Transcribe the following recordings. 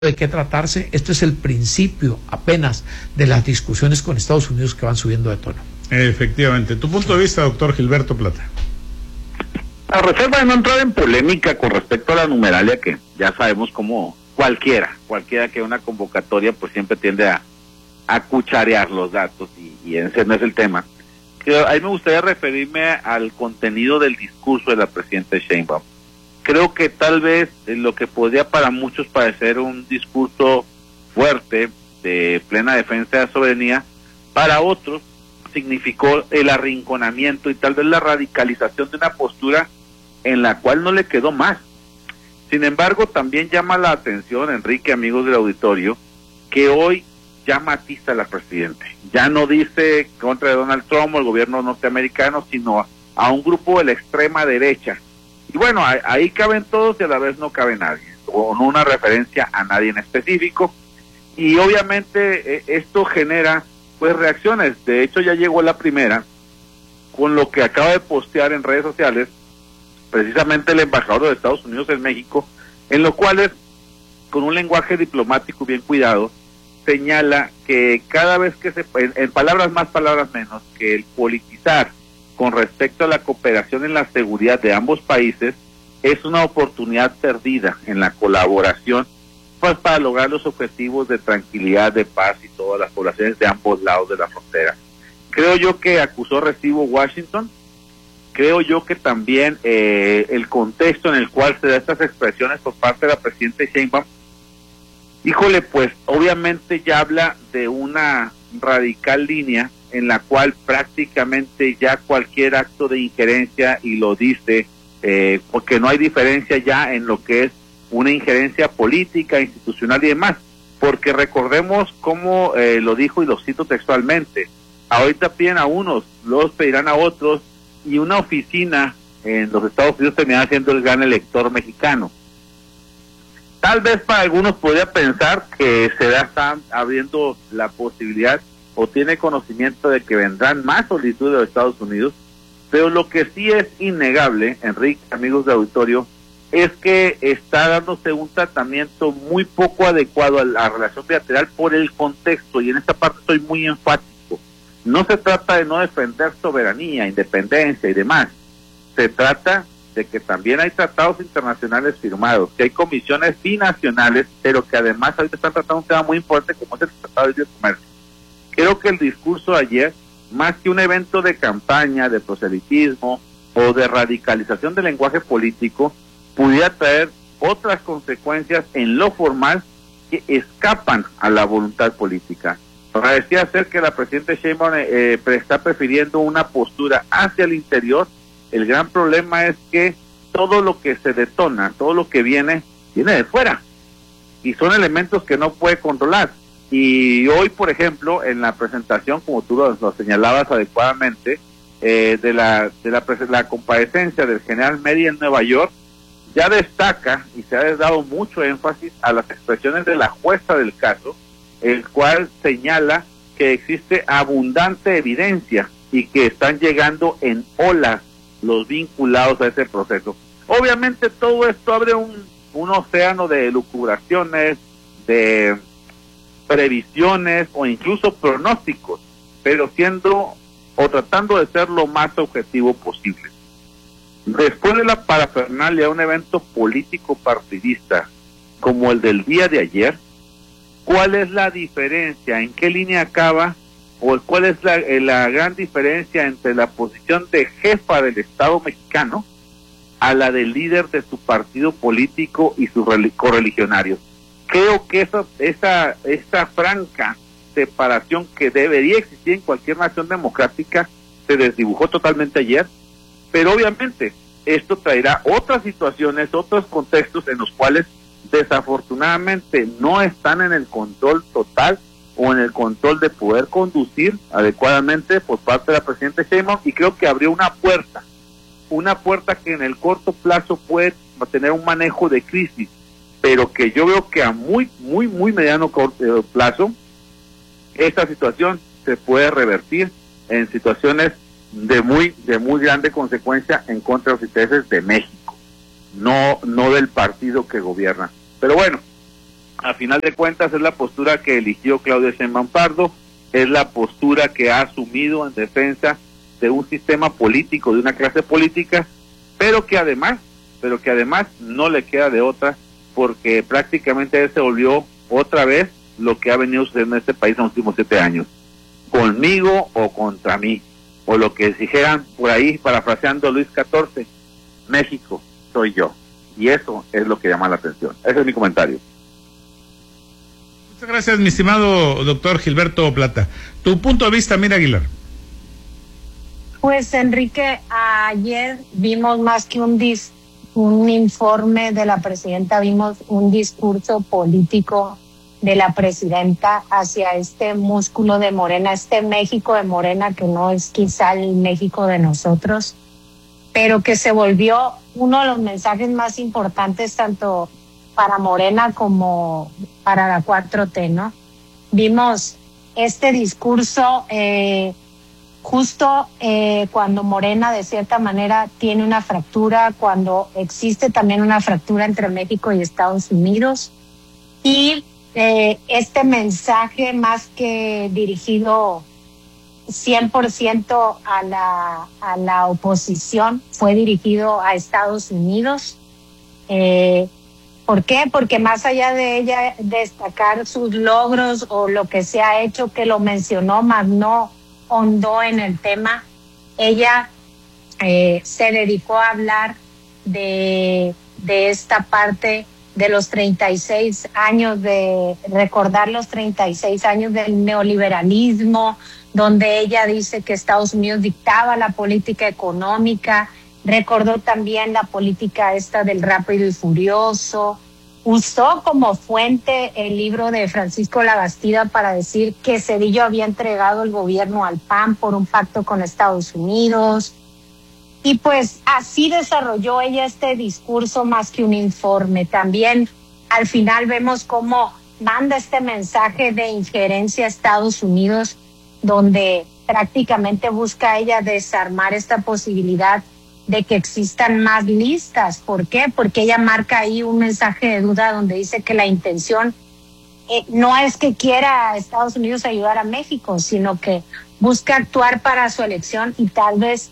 de qué tratarse. Esto es el principio apenas de las discusiones con Estados Unidos que van subiendo de tono. Efectivamente. ¿Tu punto de vista, doctor Gilberto Plata? A reserva de no entrar en polémica con respecto a la numeralia, que ya sabemos cómo cualquiera que una convocatoria pues siempre tiende a cucharear los datos y ese no es el tema. A mí me gustaría referirme al contenido del discurso de la presidenta Sheinbaum. Creo que tal vez lo que podría para muchos parecer un discurso fuerte de plena defensa de la soberanía, para otros significó el arrinconamiento y tal vez la radicalización de una postura en la cual no le quedó más. Sin embargo, también llama la atención, Enrique, amigos del auditorio, que hoy ya matiza la presidenta. Ya no dice contra de Donald Trump o el gobierno norteamericano, sino a un grupo de la extrema derecha. Y bueno, ahí caben todos y a la vez no cabe nadie, o no una referencia a nadie en específico. Y obviamente esto genera pues reacciones. De hecho, ya llegó la primera con lo que acaba de postear en redes sociales precisamente el embajador de Estados Unidos en México, en lo cual con un lenguaje diplomático bien cuidado, señala que cada vez que en palabras más, palabras menos, que el politizar con respecto a la cooperación en la seguridad de ambos países es una oportunidad perdida en la colaboración pues para lograr los objetivos de tranquilidad, de paz y todas las poblaciones de ambos lados de la frontera. Creo yo que acusó recibo Washington. Creo yo que también el contexto en el cual se da estas expresiones por parte de la presidenta Sheinbaum, híjole, pues obviamente ya habla de una radical línea en la cual prácticamente ya cualquier acto de injerencia, y lo dice, porque no hay diferencia ya en lo que es una injerencia política, institucional y demás, porque recordemos cómo lo dijo, y lo cito textualmente: ahorita piden a unos, luego pedirán a otros, y una oficina en los Estados Unidos terminará siendo el gran elector mexicano. Tal vez para algunos podría pensar que se está abriendo la posibilidad o tiene conocimiento de que vendrán más solicitudes de los Estados Unidos, pero lo que sí es innegable, Enrique, amigos de auditorio, es que está dándose un tratamiento muy poco adecuado a la relación bilateral por el contexto, y en esta parte estoy muy enfático. No se trata de no defender soberanía, independencia y demás. Se trata de que también hay tratados internacionales firmados, que hay comisiones binacionales, pero que además ahorita están tratando un tema muy importante como es el Tratado de Libre Comercio. Creo que el discurso de ayer, más que un evento de campaña, de proselitismo o de radicalización del lenguaje político, pudiera traer otras consecuencias en lo formal que escapan a la voluntad política. Parecía ser que la presidenta Sheinbaum está prefiriendo una postura hacia el interior. El gran problema es que todo lo que se detona, todo lo que viene de fuera, y son elementos que no puede controlar. Y hoy, por ejemplo, en la presentación, como tú lo señalabas adecuadamente, de la comparecencia del general Mary en Nueva York, ya destaca y se ha dado mucho énfasis a las expresiones de la jueza del caso, el cual señala que existe abundante evidencia y que están llegando en olas los vinculados a ese proceso. Obviamente todo esto abre un océano de elucubraciones, de previsiones o incluso pronósticos, pero siendo o tratando de ser lo más objetivo posible. Después de la parafernalia de un evento político partidista como el del día de ayer, ¿cuál es la diferencia? ¿En qué línea acaba? ¿O cuál es la gran diferencia entre la posición de jefa del Estado mexicano a la del líder de su partido político y sus correligionarios? Creo que esa franca separación que debería existir en cualquier nación democrática se desdibujó totalmente ayer, pero obviamente esto traerá otras situaciones, otros contextos en los cuales desafortunadamente no están en el control total o en el control de poder conducir adecuadamente por parte de la presidenta Sheinbaum, y creo que abrió una puerta que en el corto plazo puede tener un manejo de crisis, pero que yo veo que a muy mediano plazo esta situación se puede revertir en situaciones de muy grande consecuencia en contra de los intereses de México, no del partido que gobierna. Pero bueno, A final de cuentas es la postura que eligió Claudia Sheinbaum Pardo, es la postura que ha asumido en defensa de un sistema político, de una clase política, pero que además no le queda de otra, porque prácticamente se volvió otra vez lo que ha venido sucediendo en este país en los últimos 7 años. Conmigo o contra mí, o lo que dijeran por ahí, parafraseando Luis XIV, México soy yo. Y eso es lo que llama la atención. Ese es mi comentario. Muchas gracias, mi estimado doctor Gilberto Plata. Tu punto de vista, Mira Aguilar. Pues, Enrique, ayer vimos más que un informe de la presidenta, vimos un discurso político de la presidenta hacia este músculo de Morena, este México de Morena, que no es quizá el México de nosotros, pero que se volvió uno de los mensajes más importantes tanto para Morena como para la 4T, ¿no? Vimos este discurso justo cuando Morena de cierta manera tiene una fractura, cuando existe también una fractura entre México y Estados Unidos, y este mensaje más que dirigido 100% a la oposición fue dirigido a Estados Unidos. ¿Por qué? Porque más allá de ella destacar sus logros o lo que se ha hecho, que lo mencionó, más no hondó en el tema, ella se dedicó a hablar de esta parte de los 36 años, de recordar los 36 años del neoliberalismo, donde ella dice que Estados Unidos dictaba la política económica. Recordó también la política esta del Rápido y Furioso. Usó como fuente el libro de Francisco Labastida para decir que Zedillo había entregado el gobierno al PAN por un pacto con Estados Unidos. Y pues así desarrolló ella este discurso más que un informe. También al final vemos cómo manda este mensaje de injerencia a Estados Unidos, donde prácticamente busca ella desarmar esta posibilidad de que existan más listas. ¿Por qué? Porque ella marca ahí un mensaje de duda donde dice que la intención no es que quiera Estados Unidos ayudar a México, sino que busca actuar para su elección y tal vez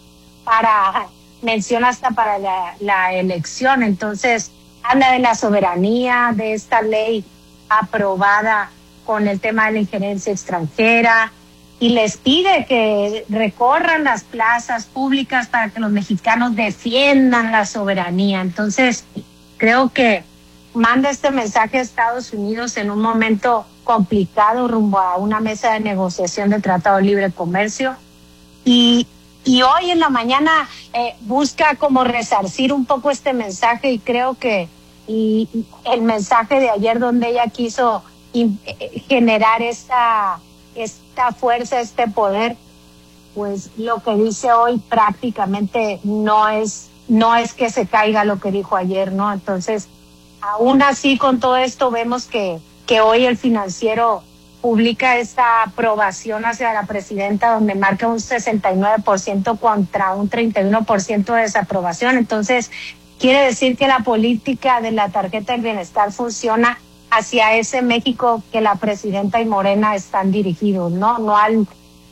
menciona hasta para la elección. Entonces habla de la soberanía, de esta ley aprobada con el tema de la injerencia extranjera, y les pide que recorran las plazas públicas para que los mexicanos defiendan la soberanía. Entonces, creo que manda este mensaje a Estados Unidos en un momento complicado rumbo a una mesa de negociación de Tratado de Libre Comercio. Y hoy en la mañana busca como resarcir un poco este mensaje, y creo que y el mensaje de ayer donde ella quiso generar esta fuerza, este poder, pues lo que dice hoy prácticamente no es que se caiga lo que dijo ayer, ¿no? Entonces, aún así con todo esto vemos que hoy el Financiero publica esta aprobación hacia la presidenta, donde marca un 69% contra un 31% de desaprobación. Entonces, quiere decir que la política de la tarjeta del bienestar funciona hacia ese México que la presidenta y Morena están dirigidos, no al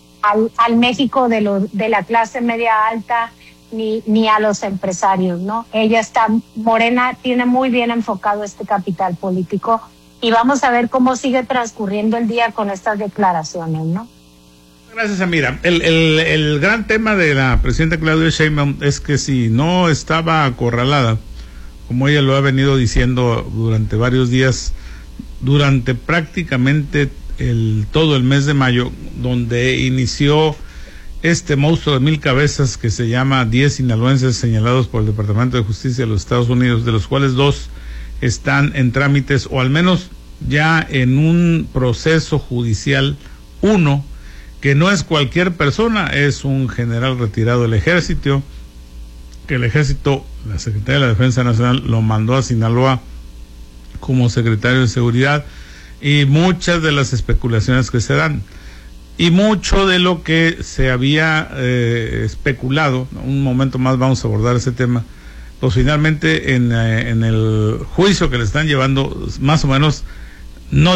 México de la clase media alta ni a los empresarios, ¿no? Morena tiene muy bien enfocado este capital político, y vamos a ver cómo sigue transcurriendo el día con estas declaraciones, ¿no? Gracias, Amira. El gran tema de la presidenta Claudia Sheinbaum es que si no estaba acorralada, como ella lo ha venido diciendo durante varios días, durante prácticamente todo el mes de mayo, donde inició este monstruo de 1000 cabezas que se llama 10 sinaloenses señalados por el Departamento de Justicia de los Estados Unidos, de los cuales 2 están en trámites, o al menos ya en un proceso judicial. Uno, que no es cualquier persona, es un general retirado del ejército, que el ejército, la Secretaría de la Defensa Nacional, lo mandó a Sinaloa como secretario de Seguridad, y muchas de las especulaciones que se dan, y mucho de lo que se había especulado, un momento más vamos a abordar ese tema, pues finalmente en el juicio que le están llevando, más o menos no